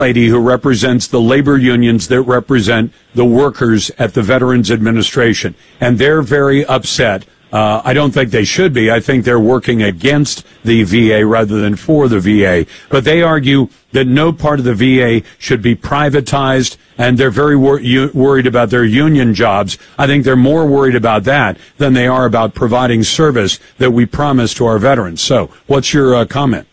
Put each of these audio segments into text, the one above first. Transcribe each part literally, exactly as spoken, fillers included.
lady who represents the labor unions that represent the workers at the Veterans Administration, and they're very upset. Uh, I don't think they should be. I think they're working against the V A rather than for the V A. But they argue that no part of the V A should be privatized, and they're very wor- u- worried about their union jobs. I think they're more worried about that than they are about providing service that we promise to our veterans. So what's your uh, comment?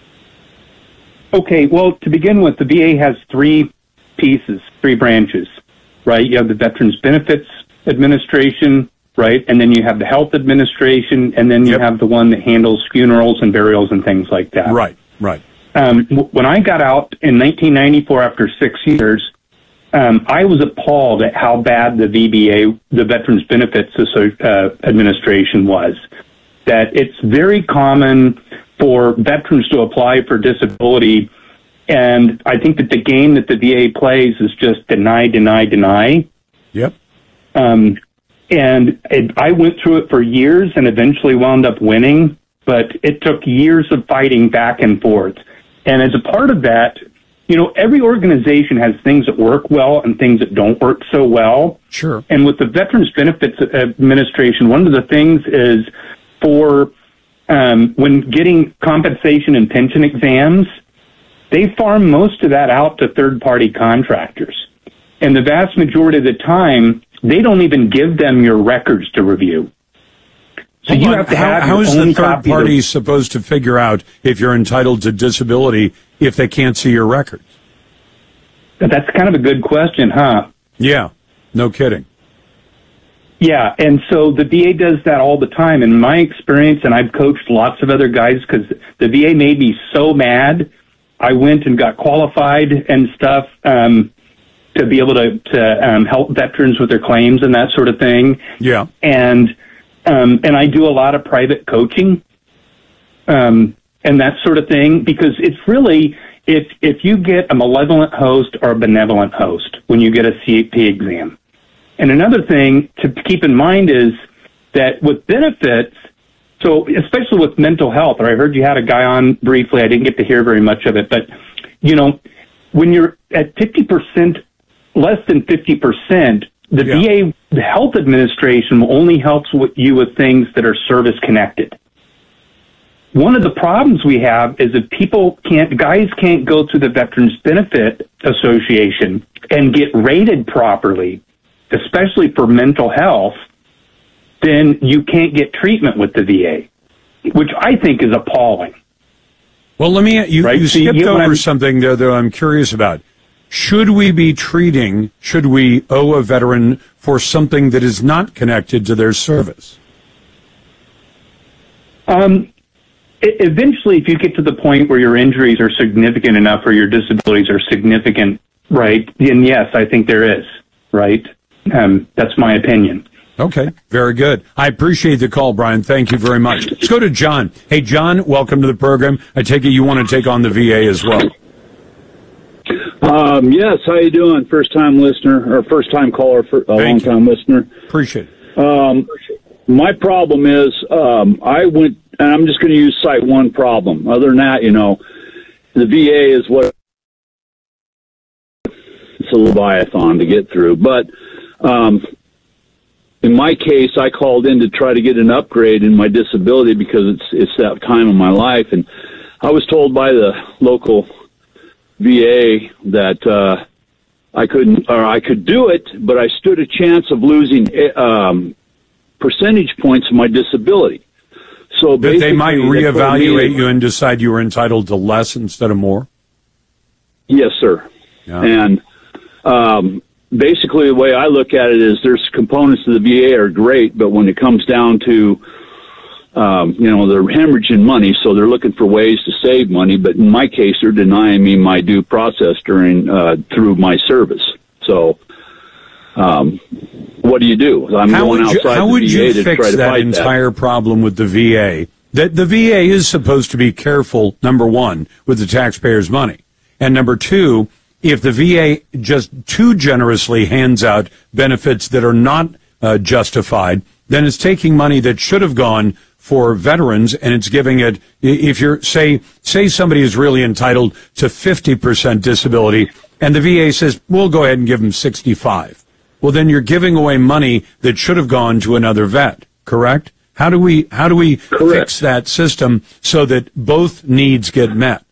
Okay, well, to begin with, the V A has three pieces, three branches, right? You have the Veterans Benefits Administration, right? And then you have the Health Administration, and then you Yep. have the one that handles funerals and burials and things like that. Right, right. Um, w- when I got out in nineteen ninety-four after six years, um, I was appalled at how bad the V B A, the Veterans Benefits uh, Administration was. That it's very common for veterans to apply for disability, and I think that the game that the V A plays is just deny, deny, deny. Yep. Um, and it, I went through it for years and eventually wound up winning, but it took years of fighting back and forth. And as a part of that, you know, every organization has things that work well and things that don't work so well. Sure. And with the Veterans Benefits Administration, one of the things is for um, when getting compensation and pension exams, they farm most of that out to third-party contractors. And the vast majority of the time, they don't even give them your records to review. So Hold you on. have to how, have how your is own the third copy party of- supposed to figure out if you're entitled to disability if they can't see your records? That's kind of a good question, huh? Yeah, no kidding. Yeah, and so the V A does that all the time. In my experience, and I've coached lots of other guys because the V A made me so mad, I went and got qualified and stuff um, to be able to, to um, help veterans with their claims and that sort of thing. Yeah. And um, and I do a lot of private coaching um, and that sort of thing because it's really, if if you get a malevolent host or a benevolent host when you get a C A P exam. And another thing to keep in mind is that with benefits, so especially with mental health, or I heard you had a guy on briefly, I didn't get to hear very much of it, but, you know, when you're at fifty percent, less than fifty percent, the Yeah. V A, the Health Administration only helps with you with things that are service connected. One of the problems we have is if people can't, guys can't go through the Veterans Benefit Association and get rated properly, especially for mental health, then you can't get treatment with the V A, which I think is appalling. Well, let me, you, Right? you So you skipped get what over I'm- something there that I'm curious about. Should we be treating, should we owe a veteran for something that is not connected to their service? Um, e- eventually, if you get to the point where your injuries are significant enough or your disabilities are significant, right, then yes, I think there is, right? Um, that's my opinion. Okay, very good. I appreciate the call, Brian. Thank you very much. Let's go to John. Hey, John, welcome to the program. I take it you want to take on the V A as well. Um, yes, how you doing? First time listener, or first time caller, for a long Thank you. time listener. Appreciate it. Um, my problem is, um, I went, and I'm just going to use cite one problem. Other than that, you know, the V A is what it's a Leviathan to get through. But um, in my case, I called in to try to get an upgrade in my disability because it's it's that time of my life, and I was told by the local V A that uh, I couldn't, or I could do it, but I stood a chance of losing um, percentage points of my disability. So That basically, they might told me reevaluate that- you and decide you were entitled to less instead of more? Yes, sir. Yeah. And um, basically, the way I look at it is, there's components of the V A are great, but when it comes down to Um, you know, they're hemorrhaging money, so they're looking for ways to save money. But in my case, they're denying me my due process during uh, through my service. So, um, what do you do? I'm How going would you, outside how the would V A you to try fix to that fight entire problem with the V A? That the V A is supposed to be careful, number one, with the taxpayers' money. And number two, if the V A just too generously hands out benefits that are not uh, justified, then it's taking money that should have gone for veterans, and it's giving it, if you're, say, say somebody is really entitled to fifty percent disability, and the V A says, we'll go ahead and give them sixty-five. Well, then you're giving away money that should have gone to another vet, correct? How do we, how do we Correct. fix that system so that both needs get met?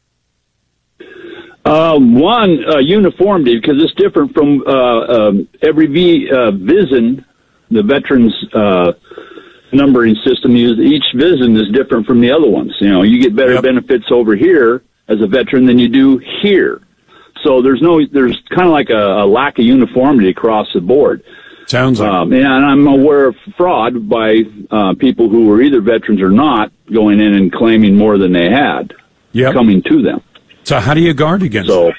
Uh, one, uh, uniformity, because it's different from uh, um, every v, uh, VISN, the veterans uh, numbering system used. Each VISN is different from the other ones. You know, you get better Yep. benefits over here as a veteran than you do here. So there's no, there's kind of like a, a lack of uniformity across the board. Sounds like Um, and I'm aware of fraud by uh, people who were either veterans or not going in and claiming more than they had Yep. coming to them. So how do you guard against So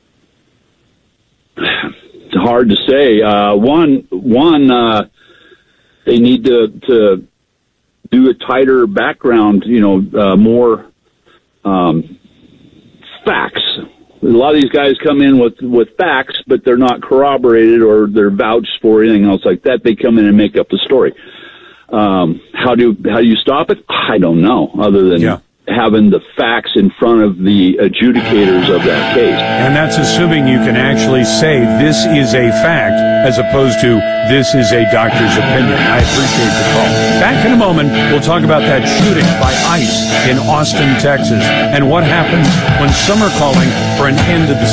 that? it's hard to say. Uh, one, one, uh, they need to, to do a tighter background, you know, uh, more um, facts. A lot of these guys come in with, with facts, but they're not corroborated or they're vouched for or anything else like that. They come in and make up the story. Um, how do how do you stop it? I don't know, other than Yeah. having the facts in front of the adjudicators of that case. And that's assuming you can actually say this is a fact as opposed to this is a doctor's opinion. I appreciate the call. Back in a moment, we'll talk about that shooting by ICE in Austin, Texas, and what happens when some are calling for an end to the